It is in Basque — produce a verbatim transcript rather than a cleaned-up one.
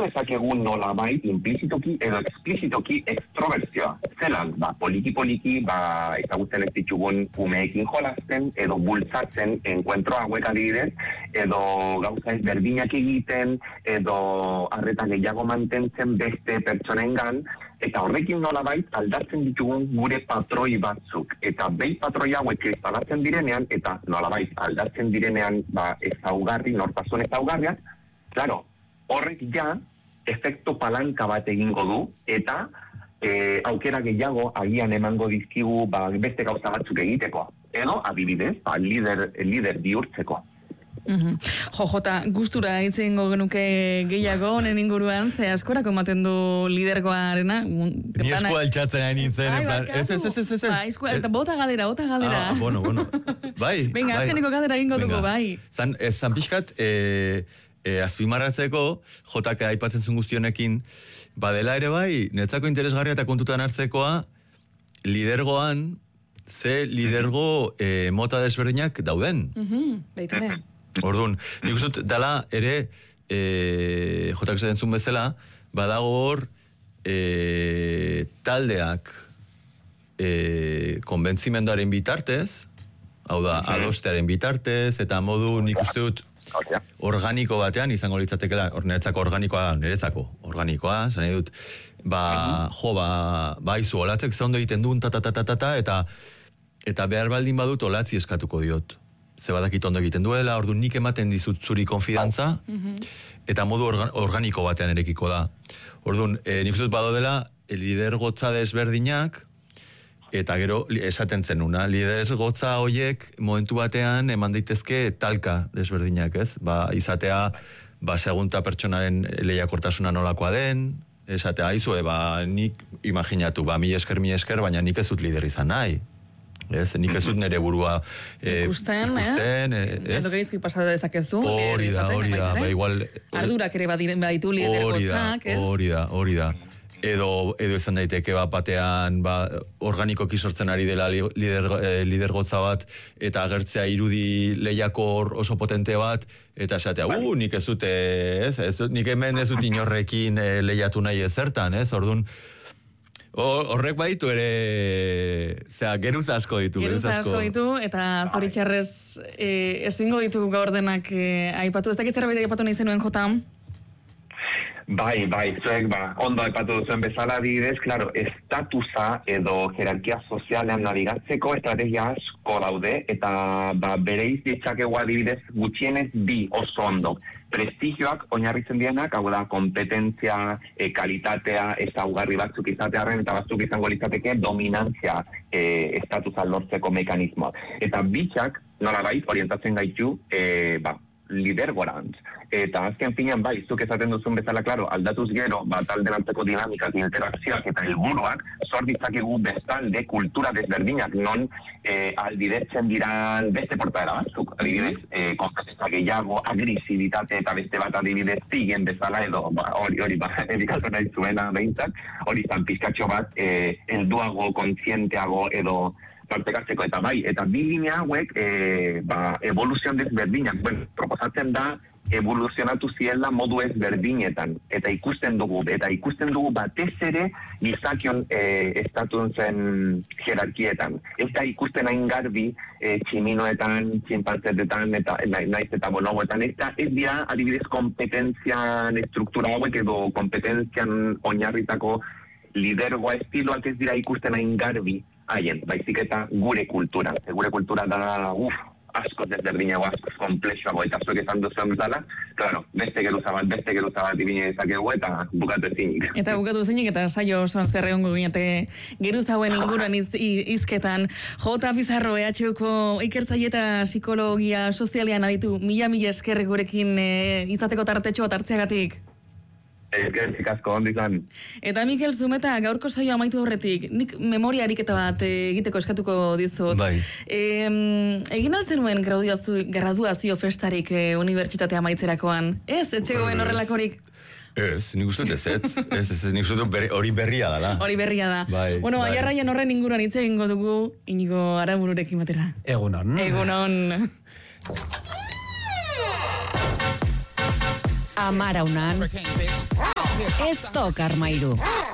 dezakegun nolabait implizitoki edo explizitoki extroversioa. Zelan, ba, poliki-poliki, ba, ezagutzen ez ditugun umeekin jolasten, edo bultzatzen enkuentro hauek adibidez, edo gauza ezberdinak egiten, edo arreta gehiago mantentzen beste pertsonengan, eta horrekin nolabait aldatzen ditugun gure patroi batzuk. Eta behin patroi hauek kristalatzen direnean, eta nolabait aldatzen direnean ba, ezaugarri, nortasun ezaugarriak, claro, horrek ja efekto palanka bat egingo du, eta e, aukera gehiago agian emango dizkigu ba, beste gauza batzuk egiteko. Edo, adibidez, ba, lider, lider bihurtzeko. Mm-hmm. Jo, jota, gustura izango genuke gehiago honen inguruan, ze askorako ematen du lidergoarena. Ni esku altxatzen hain nintzen, en plan, ez, ez, ez, ez, ez. Ba, esku, eta bota gadera, bota gadera. Ah, bueno, bueno, bai. Venga, bai. azkeniko gadera egingo dugu, bai. Zan, ez, zan pixkat, e, e, azpimarratzeko, jotak aipatzen zuen guztionekin, badela ere bai, netzako interesgarria eta kontutan hartzekoa, lidergoan, ze lidergo e, mota desberdinak dauden. Mm-hmm, baitare. Orduan, nik uste dut dala ere, e, jotak esaten zuen bezala, badago hor e, taldeak e, konbentzimenduaren bitartez, hau da, adostearen bitartez, eta modu nik uste dut organiko batean izango litzatekela, or, niretzako organikoa, niretzako organikoa, zan dut, ba, jo, ba, ba, izu, olatzek zondo egiten duen, ta, ta, ta, ta, ta, ta, eta, eta behar baldin badut olatzi eskatuko diot. Ze badakit ondo egiten duela, orduan nik ematen dizut zuri konfidantza, eta modu organ, organiko batean erekiko da. Orduan, e, nik uste dut bado dela, lidergotza desberdinak, eta gero esaten zenuna, lidergotza hoiek momentu batean eman daitezke talka desberdinak, ez? Ba, izatea, ba, segunta pertsonaren lehiakortasuna nolakoa den, esatea, aizu, e, ba, nik imaginatu, ba, mi esker, mi esker, baina nik ez dut lider izan nahi. Ez, nik ez dut nire burua e, ikusten, ikusten ez? Ez? Edo gehiazik pasada dezakezu. Hori da, hori da, ba, igual... Ardurak ere badiren baditu lidergotzak, ez? Hori da, hori da. Edo, edo izan daiteke bat batean, ba, organikoki sortzen ari dela lider, eh, lidergotza bat, eta agertzea irudi lehiakor oso potente bat, eta esatea, uh, nik ez dute, ez, ez dut, nik hemen ez dut inorrekin eh, lehiatu nahi ezertan, ez, orduan, horrek baditu ere, zera, geruz asko ditu. Geruz asko ditu, eta zoritxarrez e, ezingo ditu gaur denak e, aipatu. Ez dakit zerbait aipatu nahi zenuen, Jota? Bai, bai, zuek, ba, ondo aipatu duzuen bezala adibidez, claro, estatusa edo jerarkia sozialean nabigatzeko estrategia asko daude, eta ba, bereiz ditzakegu adibidez gutxienez bi oso ondo. Prestigioak oinarritzen dienak, hau da, kompetentzia, e, kalitatea, ezaugarri batzuk izatearen, eta batzuk izango litzateke dominantzia e, estatusa lortzeko mekanismoa. Eta bitxak, nolabait, orientatzen gaitu, e, ba, lidergorantz. Eta azken finean bai, zuk esaten duzun bezala, klaro, aldatuz gero, ba, talde lantzeko dinamikak, interakzioak eta helburuak, zor ditzakegu bestalde kultura desberdinak, non eh, aldiretzen diran beste portaera batzuk, adibidez, eh, konfesitza gehiago, agresibitate eta beste bat adibidez zigen bezala, edo ba, hori, hori, ba, edikatu nahi zuena behintzat, hori zan pizkatxo bat, eh, helduago, kontzienteago, edo partekatzeko, eta bai, eta bi linea hauek e, ba, evoluzion desberdinak, bueno, proposatzen da evoluzionatu ziela modu ezberdinetan, eta ikusten dugu, eta ikusten dugu batez ere gizakion e, estatun zen jerarkietan. Ez da ikusten hain garbi e, tximinoetan, txinpantzetetan, eta naiz eta bonogoetan, ez da ez dira adibidez kompetentzian estruktura hauek edo kompetentzian oinarritako lidergoa estiloak ez dira ikusten hain garbi haien, baizik eta gure kultura. Gure kultura da, uff, askoz desberdinago, askoz komplexuago, eta zuek esan duzuen bezala, claro, beste geruza bat, beste geruza bat ibine dezakegu, eta bukatu ezinik. Eta bukatu ezinik, eta saio osoan zer egongo ginete geruza hauen inguruan iz, izketan. Jota Pizarro, E H Uko ikertzaile eta psikologia sozialean aditu, mila mila eskerrik gurekin e, izateko tartetxo bat hartzeagatik. Eskerrik asko, ondo izan. Eta Mikel Zumeta, gaurko saio amaitu horretik, nik memoria ariketa bat egiteko eskatuko dizut. Bai. E, egin altzen nuen graduazio, graduazio festarik e, unibertsitatea amaitzerakoan. Ez, etzegoen horrelakorik? Ez, nik uste ez, ez, ez, ez, nik uste hori berria dala. Hori berria da. Bai, bueno, bai. Aiarraian horren inguruan hitz egingo dugu, Inigo Arabururekin batera. Egunon. Egunon. Amaraunan Ez tok armairu.